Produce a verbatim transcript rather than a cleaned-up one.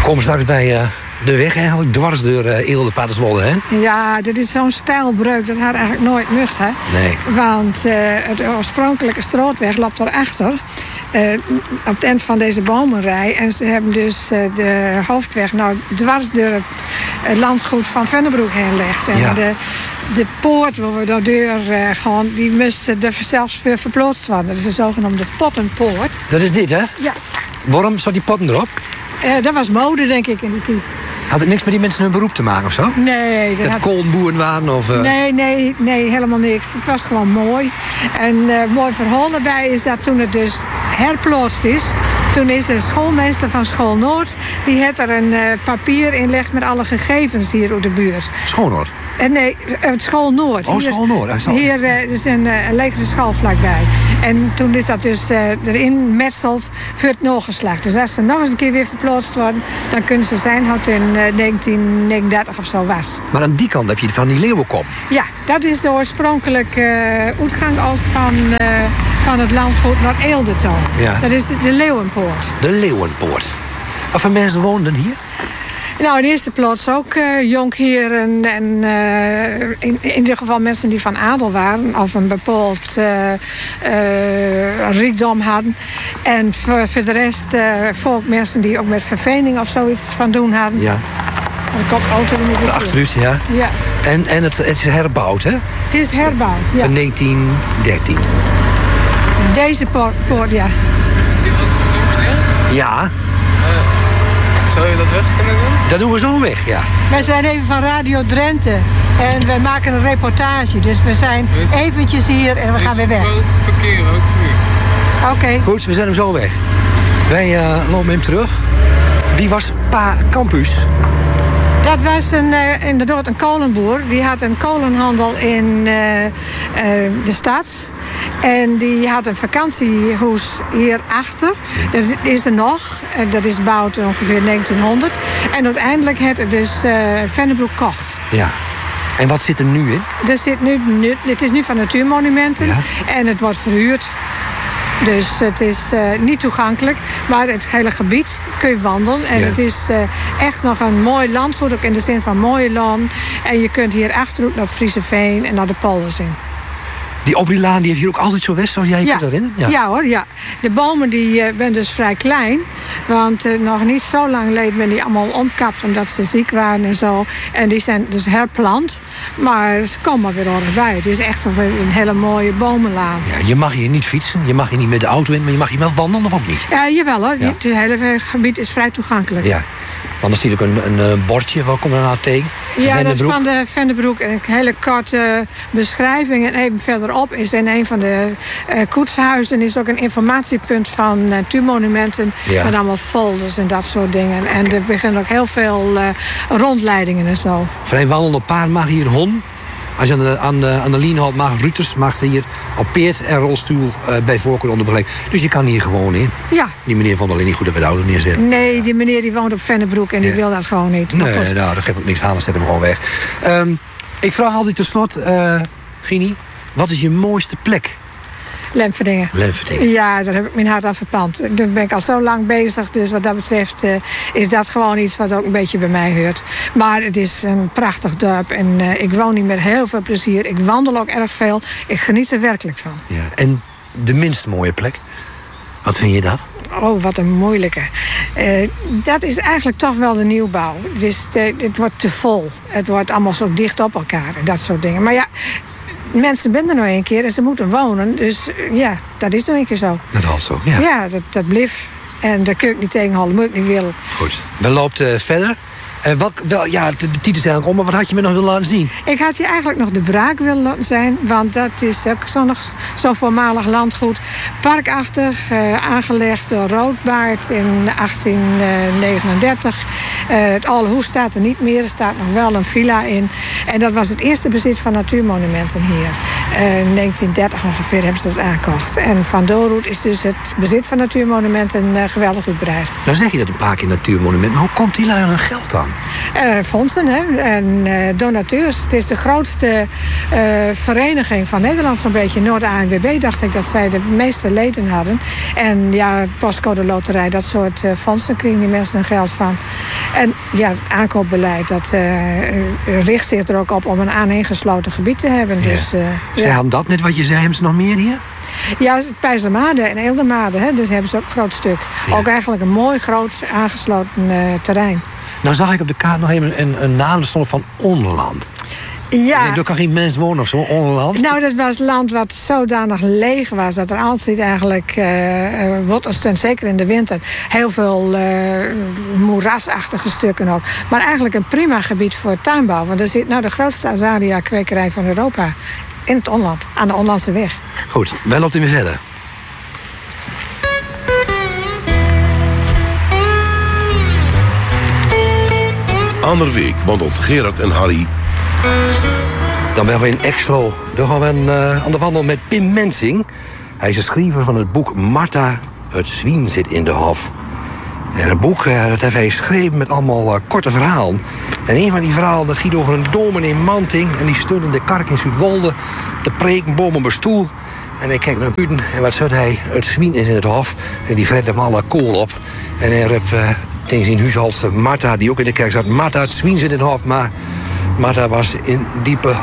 komen straks bij uh, de weg eigenlijk, dwars door uh, Eelde Paterswolde heen. Ja, dit is zo'n stijlbreuk, dat had eigenlijk nooit mucht, hè? Nee. Want uh, het oorspronkelijke straatweg loopt erachter. Uh, op het eind van deze bomenrij. En ze hebben dus uh, de hoofdweg nou dwars door het, het landgoed van Vennebroek heen gelegd. En ja. de, de poort waar we door deur uh, gaan, die moest er zelfs weer verplaatst worden. Dat is de zogenaamde Pottenpoort. Dat is dit, hè? Ja. Waarom zat die potten erop? Uh, dat was mode, denk ik, in die tijd. Had het niks met die mensen hun beroep te maken of zo? Nee. Dat, dat had... koolboeren waren? Of, uh... Nee, nee, nee, helemaal niks. Het was gewoon mooi. En uh, mooi verhaal daarbij is dat toen het dus herplaatst is, toen is de schoolmeester van School Noord, die had er een uh, papier in gelegd met alle gegevens hier op de buurt. School Noord? Uh, nee, het School Noord. Oh, School Noord. Hier, hier uh, is een, uh, een lege school vlakbij. En toen is dat dus uh, erin metseld voor het nageslacht. Dus als ze nog eens een keer weer verplaatst worden, dan kunnen ze zijn wat in uh, negentien negenendertig of zo was. Maar aan die kant heb je van die leeuwenkop. Ja, dat is de oorspronkelijke uh, uitgang ook van, uh, van het landgoed naar Eelde toe. Ja. Dat is de, de Leeuwenpoort. De Leeuwenpoort. Wat voor mensen woonden hier? Nou, in de eerste plaats ook uh, jonkheren en uh, in, in ieder geval mensen die van adel waren of een bepaald uh, uh, rijkdom hadden. En voor, voor de rest uh, volk mensen die ook met vervening of zoiets van doen hadden. Ja. Er komt auto in de achteruit, ja. Ja. En, en het, het is herbouwd, hè? Het is herbouwd, ja. Van negentien dertien. Deze poort, poort ja. Ja. Zou je dat weg kunnen doen? Dat doen we zo weg, ja. Wij zijn even van Radio Drenthe en wij maken een reportage. Dus we zijn dus, eventjes hier en we gaan weer weg. Het parkeren ook voor u. Oké. Okay. Goed, we zijn hem zo weg. Wij uh, lopen hem terug. Wie was Pa Campus? Dat was een, uh, inderdaad een kolenboer. Die had een kolenhandel in uh, uh, de stad. En die had een vakantiehuis hierachter. Dat is er nog. Dat is gebouwd ongeveer negentienhonderd. En uiteindelijk heeft het dus uh, Vennebroek kocht. Ja. En wat zit er nu in? Er zit nu, nu, het is nu van Natuurmonumenten. Ja. En het wordt verhuurd. Dus het is uh, niet toegankelijk. Maar het hele gebied kun je wandelen. En ja. het is uh, echt nog een mooi landgoed. Ook in de zin van mooie land. En je kunt hier achterop naar het Friese Veen en naar de polders in. Die Obrielaan die heeft hier ook altijd zo west, zoals jij je ja. kunt erin? Ja. ja hoor, ja. De bomen die uh, ben dus vrij klein. Want uh, nog niet zo lang geleden ben die allemaal omkapt omdat ze ziek waren en zo. En die zijn dus herplant. Maar ze komen weer erg bij. Het is echt een hele mooie bomenlaan. Ja, je mag hier niet fietsen, je mag hier niet met de auto in, maar je mag hier wel wandelen of ook niet? Ja, jawel hoor. Ja. Het hele gebied is vrij toegankelijk. Ja. Want dan zie ik een, een, een bordje, wat komt er nou tegen? Ja, dat is van de Vennebroek. Een hele korte beschrijving. En even verderop is in een van de uh, koetshuizen is ook een informatiepunt van Natuurmonumenten. Ja. Met allemaal folders en dat soort dingen. En er beginnen ook heel veel uh, rondleidingen en zo. Vrij wandelende paard mag hier hon. Als je aan de, aan de, aan de lien houdt, mag Ruters mag hier op peert en rolstoel uh, bij voorkeur onder begeleiding. Dus je kan hier gewoon in. Ja. Die meneer vond alleen niet goed dat we de auto neerzetten. Nee, die meneer die woont op Vennebroek en die ja. wil dat gewoon niet. Nee, nou, dat geeft ook niks aan, dan zet hem gewoon weg. Um, ik vraag altijd tot slot, uh, Gini, wat is je mooiste plek? Lemverdingen. Lemverdingen. Ja, daar heb ik mijn hart aan verpand. Daar ben ik al zo lang bezig. Dus wat dat betreft uh, is dat gewoon iets wat ook een beetje bij mij hoort. Maar het is een prachtig dorp. En uh, ik woon hier met heel veel plezier. Ik wandel ook erg veel. Ik geniet er werkelijk van. Ja. En de minst mooie plek? Wat vind je dat? Oh, wat een moeilijke. Uh, dat is eigenlijk toch wel de nieuwbouw. Dus het, het wordt te vol. Het wordt allemaal zo dicht op elkaar. Dat soort dingen. Maar ja... Mensen zijn er nog een keer en ze moeten wonen. Dus ja, dat is nog een keer zo. Dat is zo, ja. Ja, dat, dat blijft. En daar kun ik niet tegenhouden, moet ik niet willen. Goed. We lopen uh, verder. Uh, wat, wel, ja, de, de titel is eigenlijk om, maar wat had je me nog willen laten zien? Ik had je eigenlijk nog de Braak willen laten zijn. Want dat is ook zo'n zo voormalig landgoed. Parkachtig, uh, aangelegd door Roodbaard in achttien negenendertig. Uh, het oude hoes staat er niet meer. Er staat nog wel een villa in. En dat was het eerste bezit van natuurmonumenten hier. Uh, in negentien dertig ongeveer hebben ze dat aangekocht. En Van Doorhout is dus het bezit van natuurmonumenten uh, geweldig uitbreid. Nou zeg je dat een paar keer natuurmonument. Maar hoe komt die lui aan hun geld dan? Uh, fondsen hè? en uh, donateurs. Het is de grootste uh, vereniging van Nederland zo'n beetje. Noord-A N W B dacht ik dat zij de meeste leden hadden. En ja, postcode loterij, dat soort uh, fondsen kregen die mensen hun geld van. En ja, het aankoopbeleid, dat uh, richt zich er ook op om een aaneengesloten gebied te hebben. Ja. Dus, uh, Zij ja. hadden dat net wat je zei, hebben ze nog meer hier? Ja, Pijzermade en Eelde-Made, hè, dus hebben ze ook een groot stuk. Ja. Ook eigenlijk een mooi groot aangesloten uh, terrein. Nou zag ik op de kaart nog even een, een naam, dat stond van Onland. Ja. Er kan geen mens wonen of zo, Onland. Nou, dat was land wat zodanig leeg was dat er altijd eigenlijk, uh, wat een stunt, zeker in de winter, heel veel uh, moerasachtige stukken ook. Maar eigenlijk een prima gebied voor tuinbouw. Want er zit nou de grootste azalia-kwekerij van Europa in het Onland, aan de Onlandse weg. Goed, wij lopen weer verder. Andere week wandelt Gerard en Harry. Dan ben we in Exlo. Dan gaan we uh, aan de wandel met Pim Mensing. Hij is de schrijver van het boek Martha, het zwien zit in de hof. En het boek uh, dat heeft hij geschreven met allemaal uh, korte verhalen. En een van die verhalen dat gaat over een dominee in Manting. En die stond in de kerk in Zuidwolde te preken boven op een stoel. En hij kijkt naar buiten en wat zegt hij? Het zwien is in het hof. En die vreet hem alle kool op. En hij roept uh, tegen zijn huishoudster Martha, die ook in de kerk zat: Martha, het zwien zit in het hof. Maar Martha was in diepe